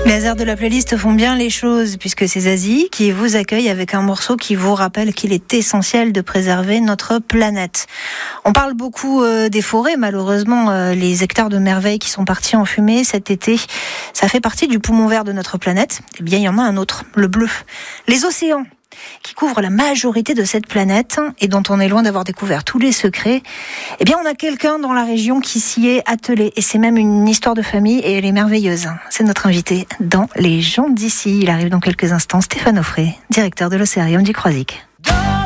Les airs de la playlist font bien les choses puisque c'est Zazie qui vous accueille avec un morceau qui vous rappelle qu'il est essentiel de préserver notre planète. On parle beaucoup des forêts, malheureusement les hectares de merveilles qui sont partis en fumée cet été, ça fait partie du poumon vert de notre planète. Eh bien il y en a un autre, le bleu. Les océans qui couvrent la majorité de cette planète et dont on est loin d'avoir découvert tous les secrets, eh bien on a quelqu'un dans la région qui s'y est attelé et c'est même une histoire de famille et elle est merveilleuse. C'est notre invité dans Les gens d'ici. Il arrive dans quelques instants, Stéphane Offray, directeur de l'Océarium du Croisic.